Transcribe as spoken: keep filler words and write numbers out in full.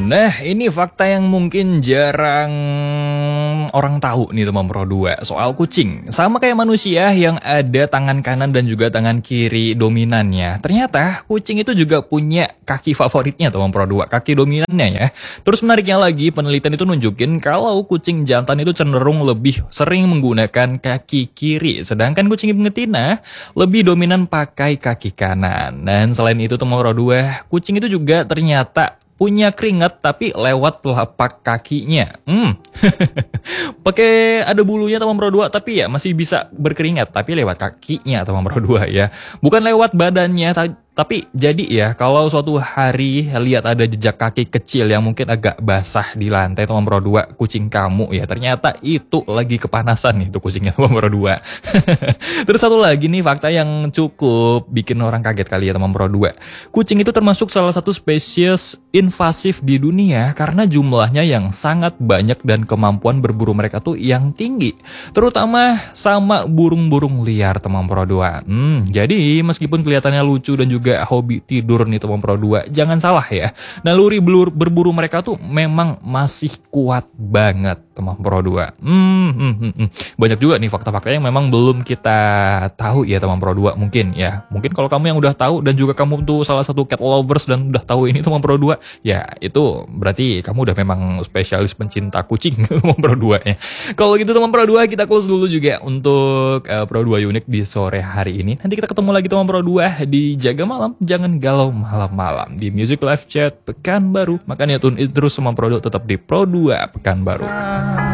Nah, ini fakta yang mungkin jarang orang tahu nih teman Pro dua soal kucing. Sama kayak manusia yang ada tangan kanan dan juga tangan kiri dominannya. Ternyata kucing itu juga punya kaki favoritnya teman Pro dua, kaki dominannya ya. Terus menariknya lagi, penelitian itu nunjukin kalau kucing jantan itu cenderung lebih sering menggunakan kaki kiri, sedangkan kucing betina lebih dominan pakai kaki kanan. Dan selain itu teman Pro dua, kucing itu juga ternyata punya keringat tapi lewat telapak kakinya. Hmm. Pakai ada bulunya teman Pro dua tapi ya masih bisa berkeringat tapi lewat kakinya teman Pro dua ya. Bukan lewat badannya tapi jadi ya kalau suatu hari lihat ada jejak kaki kecil yang mungkin agak basah di lantai teman Pro dua kucing kamu ya, ternyata itu lagi kepanasan nih tuh kucingnya teman Pro dua. Terus satu lagi nih fakta yang cukup bikin orang kaget kali ya teman Pro dua. Kucing itu termasuk salah satu spesies invasif di dunia karena jumlahnya yang sangat banyak dan kemampuan berburu mereka tuh yang tinggi. Terutama sama burung-burung liar teman Pro dua. Hmm, jadi meskipun kelihatannya lucu dan juga hobi tidur nih teman Pro dua, jangan salah ya. Naluri berburu mereka tuh memang masih kuat banget teman Pro dua. Hmm, hmm, hmm, hmm. Banyak juga nih fakta-fakta yang memang belum kita tahu ya teman Pro dua mungkin ya. Mungkin kalau kamu yang udah tahu dan juga kamu tuh salah satu cat lovers dan udah tahu ini teman Pro dua, ya itu berarti kamu udah memang spesialis pencinta kucing teman Pro dua ya. Kalau gitu teman Pro dua, kita close dulu juga untuk uh, Pro dua Unik di sore hari ini. Nanti kita ketemu lagi teman Pro dua di Jaga Malam, jangan galau malam-malam di Music Live Chat Pekanbaru. Makanya tune in terus sama Pro dua, tetap di Pro dua Pekanbaru.